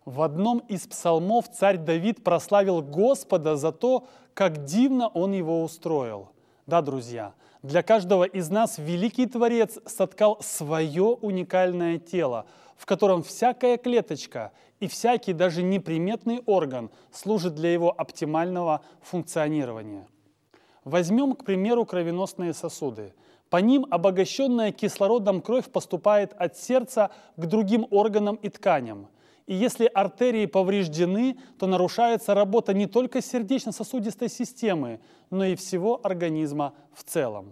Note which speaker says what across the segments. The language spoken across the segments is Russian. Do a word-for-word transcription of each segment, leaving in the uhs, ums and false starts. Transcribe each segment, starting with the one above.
Speaker 1: В одном из псалмов царь Давид прославил Господа за то, как дивно Он его устроил. Да, друзья, для каждого из нас великий Творец соткал свое уникальное тело, в котором всякая клеточка и всякий даже неприметный орган служит для его оптимального функционирования. Возьмем, к примеру, кровеносные сосуды. По ним обогащенная кислородом кровь поступает от сердца к другим органам и тканям. И если артерии повреждены, то нарушается работа не только сердечно-сосудистой системы, но и всего организма в целом.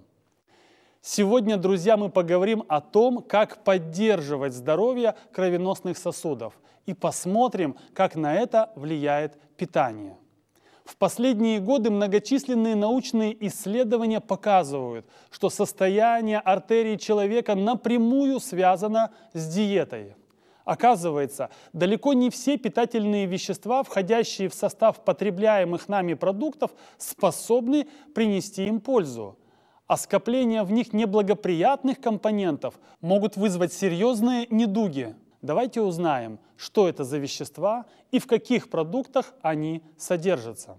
Speaker 1: Сегодня, друзья, мы поговорим о том, как поддерживать здоровье кровеносных сосудов и посмотрим, как на это влияет питание. В последние годы многочисленные научные исследования показывают, что состояние артерий человека напрямую связано с диетой. Оказывается, далеко не все питательные вещества, входящие в состав потребляемых нами продуктов, способны принести им пользу. А скопление в них неблагоприятных компонентов могут вызвать серьезные недуги. Давайте узнаем, что это за вещества и в каких продуктах они содержатся.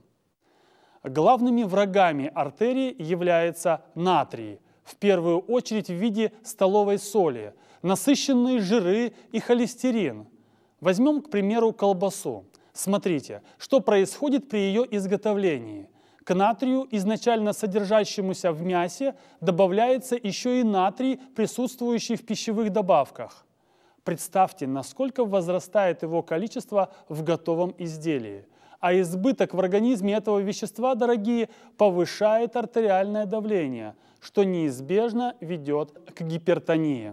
Speaker 1: Главными врагами артерий является натрий, в первую очередь в виде столовой соли, насыщенные жиры и холестерин. Возьмем, к примеру, колбасу. Смотрите, что происходит при ее изготовлении. К натрию, изначально содержащемуся в мясе, добавляется еще и натрий, присутствующий в пищевых добавках. Представьте, насколько возрастает его количество в готовом изделии. А избыток в организме этого вещества, дорогие, повышает артериальное давление, что неизбежно ведет к гипертонии.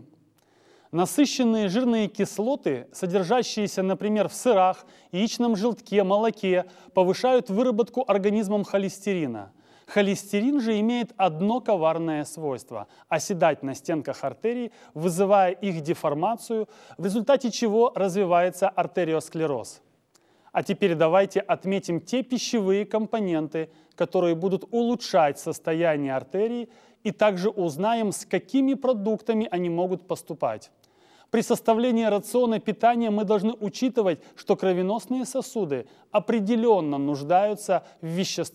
Speaker 1: Насыщенные жирные кислоты, содержащиеся, например, в сырах, яичном желтке, молоке, повышают выработку организмом холестерина. Холестерин же имеет одно коварное свойство – оседать на стенках артерий, вызывая их деформацию, в результате чего развивается артериосклероз. А теперь давайте отметим те пищевые компоненты, которые будут улучшать состояние артерий, и также узнаем, с какими продуктами они могут поступать. При составлении рациона питания мы должны учитывать, что кровеносные сосуды определенно нуждаются в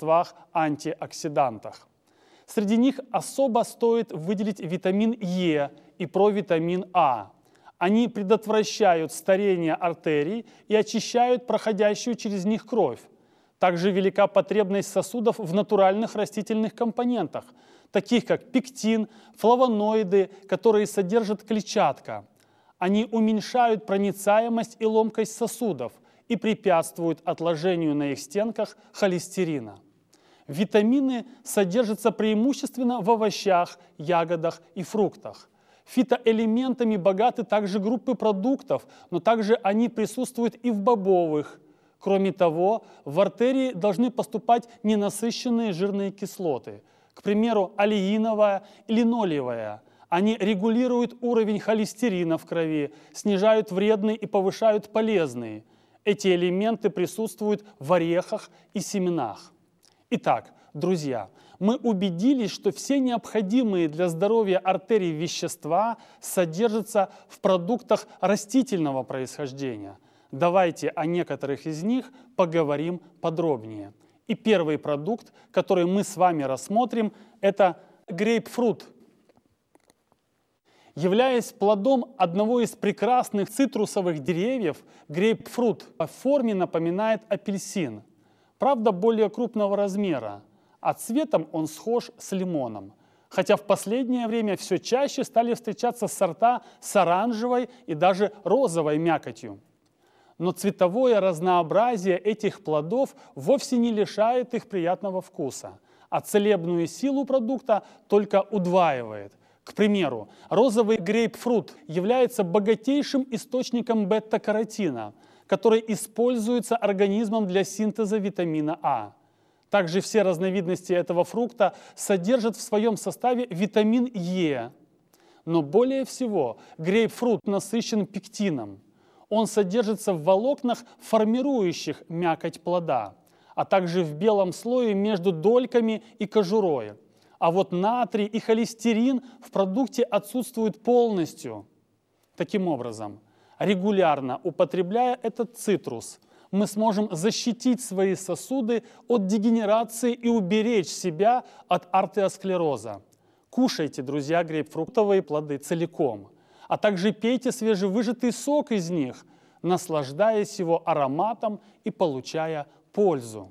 Speaker 1: веществах-антиоксидантах. Среди них особо стоит выделить витамин Е и провитамин А. Они предотвращают старение артерий и очищают проходящую через них кровь. Также велика потребность сосудов в натуральных растительных компонентах, таких как пектин, флавоноиды, которые содержат клетчатку. Они уменьшают проницаемость и ломкость сосудов и препятствуют отложению на их стенках холестерина. Витамины содержатся преимущественно в овощах, ягодах и фруктах. Фитоэлементами богаты также группы продуктов, но также они присутствуют и в бобовых. Кроме того, в артерии должны поступать ненасыщенные жирные кислоты, к примеру, алииновая и линолевая. Они регулируют уровень холестерина в крови, снижают вредные и повышают полезные. Эти элементы присутствуют в орехах и семенах. Итак, друзья, мы убедились, что все необходимые для здоровья артерий вещества содержатся в продуктах растительного происхождения. Давайте о некоторых из них поговорим подробнее. И первый продукт, который мы с вами рассмотрим, это грейпфрут. Являясь плодом одного из прекрасных цитрусовых деревьев, грейпфрут по форме напоминает апельсин, правда более крупного размера, а цветом он схож с лимоном. Хотя в последнее время все чаще стали встречаться сорта с оранжевой и даже розовой мякотью. Но цветовое разнообразие этих плодов вовсе не лишает их приятного вкуса, а целебную силу продукта только удваивает. К примеру, розовый грейпфрут является богатейшим источником бета-каротина, который используется организмом для синтеза витамина А. Также все разновидности этого фрукта содержат в своем составе витамин Е. Но более всего грейпфрут насыщен пектином. Он содержится в волокнах, формирующих мякоть плода, а также в белом слое между дольками и кожурой. А вот натрий и холестерин в продукте отсутствуют полностью. Таким образом, Регулярно употребляя этот цитрус, мы сможем защитить свои сосуды от дегенерации и уберечь себя от артериосклероза. Кушайте, друзья, грейпфрутовые плоды целиком, а также пейте свежевыжатый сок из них, наслаждаясь его ароматом и получая пользу.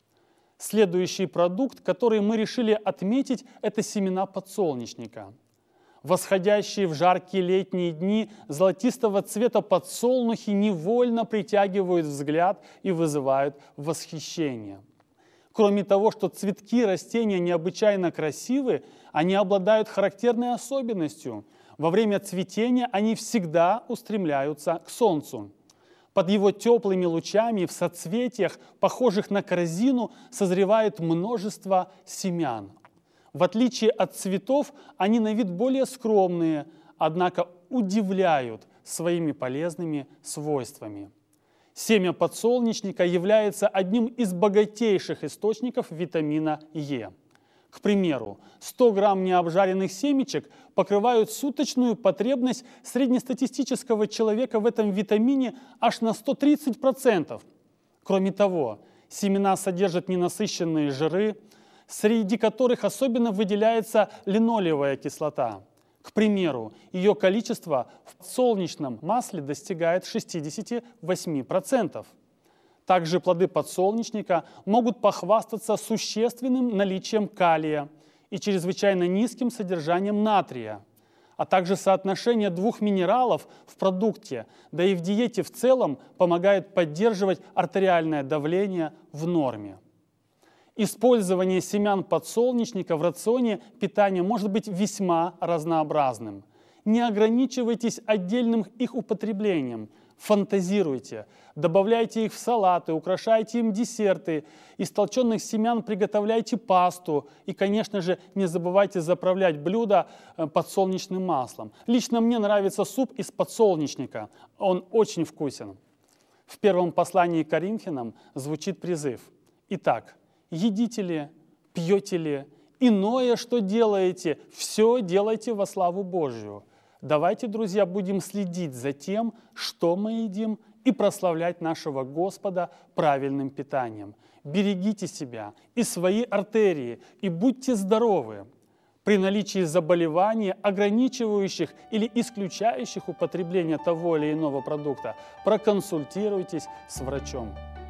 Speaker 1: Следующий продукт, который мы решили отметить, это семена подсолнечника. Восходящие в жаркие летние дни золотистого цвета подсолнухи невольно притягивают взгляд и вызывают восхищение. Кроме того, что цветки растения необычайно красивы, они обладают характерной особенностью. Во время цветения они всегда устремляются к солнцу. Под его теплыми лучами в соцветиях, похожих на корзину, созревает множество семян. В отличие от цветов, они на вид более скромные, однако удивляют своими полезными свойствами. Семя подсолнечника является одним из богатейших источников витамина Е. К примеру, сто грамм необжаренных семечек покрывают суточную потребность среднестатистического человека в этом витамине аж на сто тридцать процентов. Кроме того, семена содержат ненасыщенные жиры, среди которых особенно выделяется линолеевая кислота. К примеру, ее количество в подсолнечном масле достигает шестидесяти восьми процентов. Также плоды подсолнечника могут похвастаться существенным наличием калия и чрезвычайно низким содержанием натрия, а также соотношение двух минералов в продукте, да и в диете в целом помогает поддерживать артериальное давление в норме. Использование семян подсолнечника в рационе питания может быть весьма разнообразным. Не ограничивайтесь отдельным их употреблением, фантазируйте, добавляйте их в салаты, украшайте им десерты, из толченых семян приготовляйте пасту и, конечно же, не забывайте заправлять блюда подсолнечным маслом. Лично мне нравится суп из подсолнечника, он очень вкусен. В первом послании к Коринфянам звучит призыв: «Итак, едите ли, пьете ли, иное, что делаете, все делайте во славу Божию». Давайте, друзья, будем следить за тем, что мы едим, и прославлять нашего Господа правильным питанием. Берегите себя и свои артерии, и будьте здоровы. При наличии заболеваний, ограничивающих или исключающих употребление того или иного продукта, проконсультируйтесь с врачом.